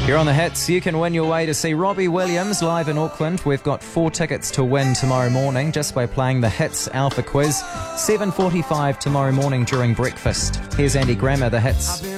Here on The Hits, you can win your way to see Robbie Williams live in Auckland. We've got 4 tickets to win tomorrow morning just by playing the Hits Alpha Quiz. 7:45 tomorrow morning during breakfast. Here's Andy Grammer, The Hits.